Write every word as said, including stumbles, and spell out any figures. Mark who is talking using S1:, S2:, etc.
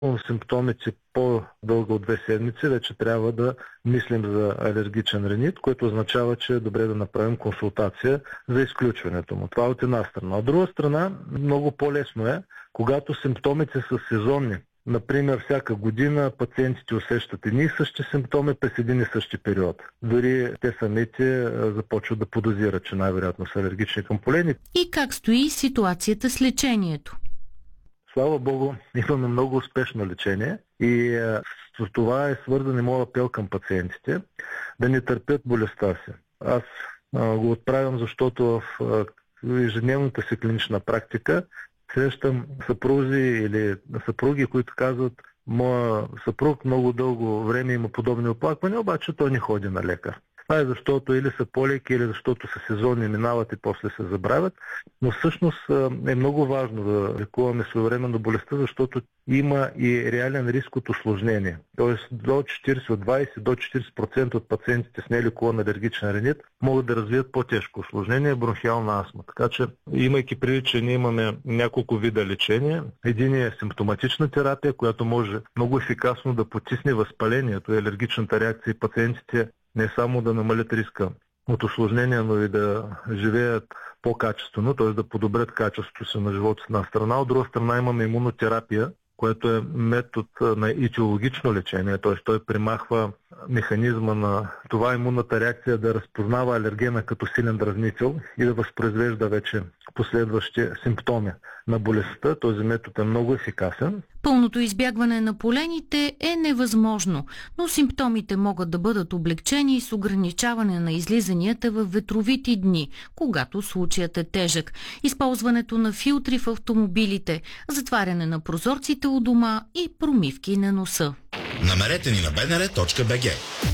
S1: симптомите по-дълго от две седмици, вече трябва да мислим за алергичен ринит, което означава, че е добре да направим консултация за изключването му. Това от една страна. От друга страна, много по-лесно е, когато симптомите са сезонни. Например, всяка година пациентите усещат едни и същи симптоми през един и същи период. Дори те самите започват да подозират, че най-вероятно са алергични към полени.
S2: И как стои ситуацията с лечението?
S1: Слава Богу, имаме много успешно лечение и с това е свързан и моят апел към пациентите да не търпят болестта си. Аз а, го отправям, защото в а, ежедневната си клинична практика срещам съпрузи или съпруги, които казват: моя съпруг много дълго време има подобни оплаквания, обаче той не ходи на лекар. Това е защото или са по-леки, или защото са сезонни, минават и после се забравят. Но всъщност е много важно да лекуваме своевременно болестта, защото има и реален риск от усложнение. Тоест до четирийсет, от двайсет до четирийсет процента от пациентите с нелекуван алергичен ринит могат да развият по-тежко усложнение, бронхиална астма. Така че, имайки предвид, че ние имаме няколко вида лечение, един е симптоматична терапия, която може много ефикасно да потисне възпалението и алергичната реакция, и пациентите не само да намалят риска от усложнения, но и да живеят по-качествено, т.е. да подобрят качеството си на живота с една страна. От друга страна имаме имунотерапия, което е метод на етиологично лечение, т.е. той примахва механизма на това имунната реакция да разпознава алергена като силен дразнител и да възпроизвежда вече последващи симптоми на болестта. Този метод е много ефикасен.
S2: Пълното избягване на полените е невъзможно, но симптомите могат да бъдат облегчени с ограничаване на излизанията в ветровити дни, когато случаят е тежък, използването на филтри в автомобилите, затваряне на прозорците у дома и промивки на носа.
S3: Намерете ни на б н р точка б г.